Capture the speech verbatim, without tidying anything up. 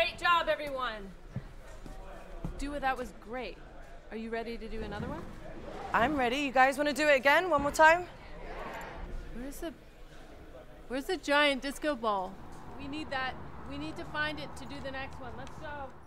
Great job, everyone. Dua, that was great. Are you ready to do another one? I'm ready. You guys want to do it again? One more time? Where's the... Where's the giant disco ball? We need that. We need to find it to do the next one. Let's go.